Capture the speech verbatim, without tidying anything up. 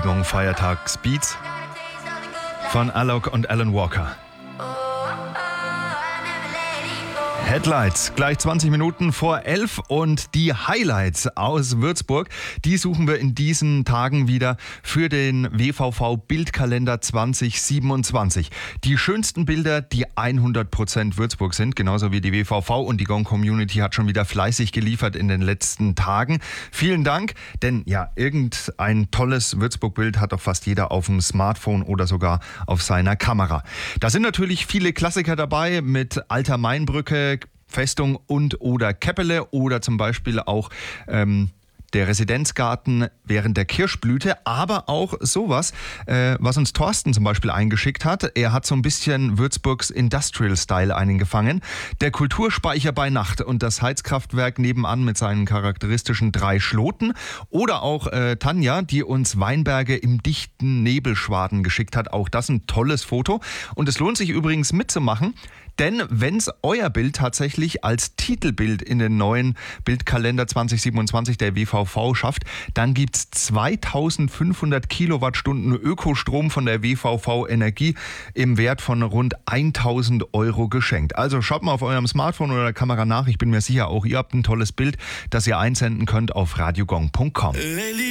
Gong Feiertagsbeats von Alok und Alan Walker. Headlights, gleich zwanzig Minuten vor elf und die Highlights aus Würzburg, die suchen wir in diesen Tagen wieder für den W V V Bildkalender zwanzig siebenundzwanzig. Die schönsten Bilder, die hundert Prozent Würzburg sind, genauso wie die W V V, und die Gong Community hat schon wieder fleißig geliefert in den letzten Tagen. Vielen Dank, denn ja, irgendein tolles Würzburg-Bild hat doch fast jeder auf dem Smartphone oder sogar auf seiner Kamera. Da sind natürlich viele Klassiker dabei mit Alter Mainbrücke, Festung und oder Käppele oder zum Beispiel auch ähm, der Residenzgarten während der Kirschblüte, aber auch sowas, äh, was uns Thorsten zum Beispiel eingeschickt hat. Er hat so ein bisschen Würzburgs Industrial-Style eingefangen. Der Kulturspeicher bei Nacht und das Heizkraftwerk nebenan mit seinen charakteristischen drei Schloten. Oder auch äh, Tanja, die uns Weinberge im dichten Nebelschwaden geschickt hat. Auch das ein tolles Foto. Und es lohnt sich übrigens mitzumachen, denn wenn es euer Bild tatsächlich als Titelbild in den neuen Bildkalender zwanzig siebenundzwanzig der W V V schafft, dann gibt's zweitausendfünfhundert Kilowattstunden Ökostrom von der W V V Energie im Wert von rund tausend Euro geschenkt. Also schaut mal auf eurem Smartphone oder der Kamera nach. Ich bin mir sicher, auch ihr habt ein tolles Bild, das ihr einsenden könnt auf radiogong punkt com.